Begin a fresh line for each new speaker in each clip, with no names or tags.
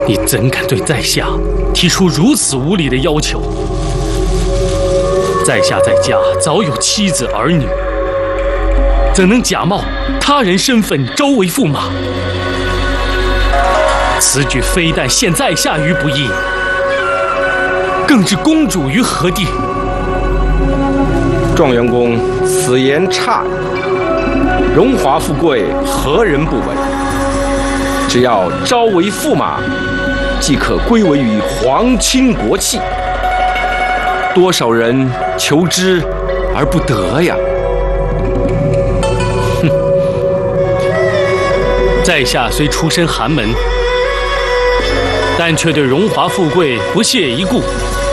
你怎敢对在下提出如此无理的要求？在下在家早有妻子儿女，怎能假冒他人身份招为驸马？此举非但陷在下于不义，更置公主于何地？
状元公此言差矣，荣华富贵何人不为？只要招为驸马，即可归为于皇亲国戚。多少人求之而不得呀！
哼，在下虽出身寒门，但却对荣华富贵不屑一顾。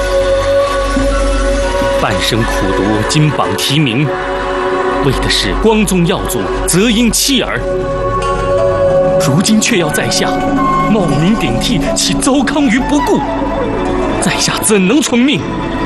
半生苦读，金榜题名，为的是光宗耀祖，泽因妻儿。如今却要在下冒名顶替，其糟糠于不顾，在下怎能从命？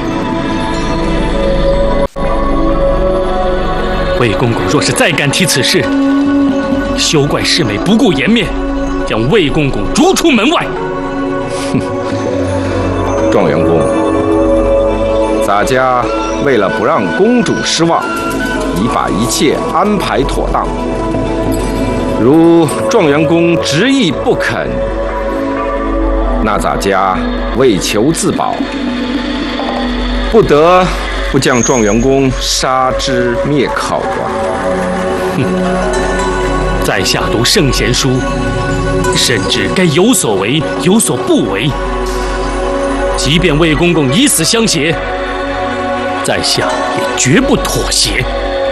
魏公公若是再敢提此事，休怪世美不顾颜面，将魏公公逐出门外。
哼，状元公，咱家为了不让公主失望，已把一切安排妥当。如状元公执意不肯，那咱家为求自保，不得不将状元公杀之灭口啊！
哼，在下读圣贤书，深知该有所为，有所不为。即便魏公公以死相胁，在下也绝不妥协。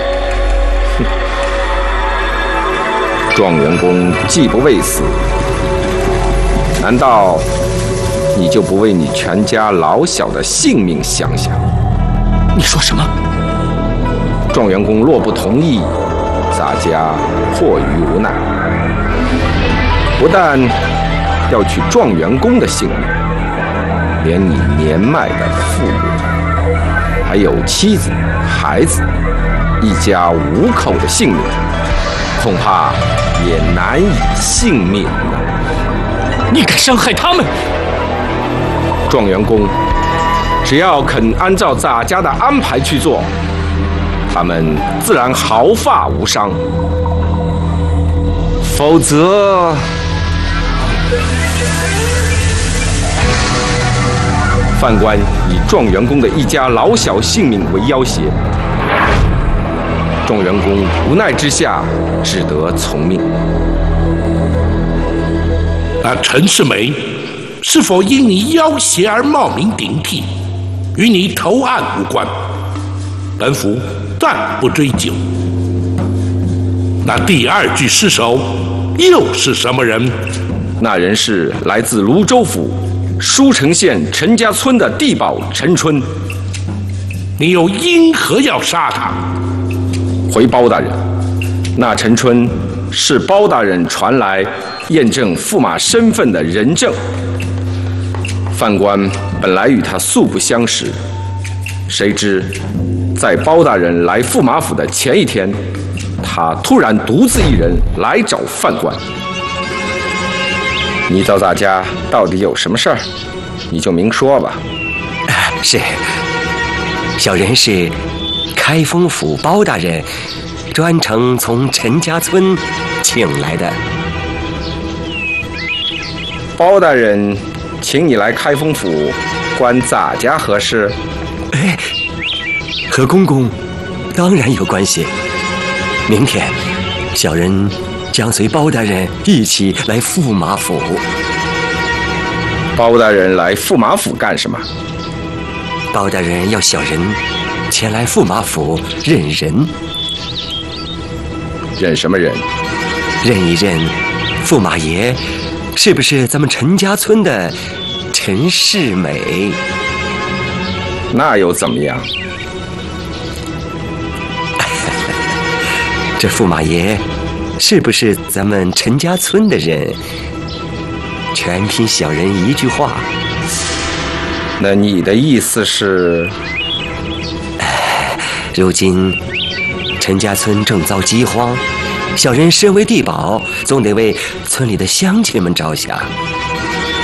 状元公既不畏死，难道你就不为你全家老小的性命想想？
你说什么？
状元公若不同意，咱家迫于无奈，不但要取状元公的性命，连你年迈的父母，还有妻子、孩子，一家5口的性命，恐怕也难以幸免呢。
你敢伤害他们？
状元公，只要肯按照咱家的安排去做，他们自然毫发无伤。否则，犯官以状元公的一家老小性命为要挟，状元公无奈之下，只得从命。
那陈世美是否因你要挟而冒名顶替，与你投案无关，本府暂不追究。那第2具尸首又是什么人？
那人是来自泸州府舒城县陈家村的地保陈春。
你又因何要杀他？
回包大人，那陈春是包大人传来验证驸马身份的人证。犯官本来与他素不相识，谁知在包大人来驸马府的前一天，他突然独自一人来找犯官。你找咱家到底有什么事儿？你就明说吧。
是，小人是开封府包大人专程从陈家村请来的。
包大人请你来开封府，关咱家何事？
哎，和公公当然有关系。明天，小人将随包大人一起来驸马府。
包大人来驸马府干什么？
包大人要小人前来驸马府认人。
认什么人？
认一认驸马爷是不是咱们陈家村的陈世美？
那又怎么样？
这驸马爷是不是咱们陈家村的人，全凭小人一句话。
那你的意思是？
如今陈家村正遭饥荒，小人身为地保，总得为村里的乡亲们着想。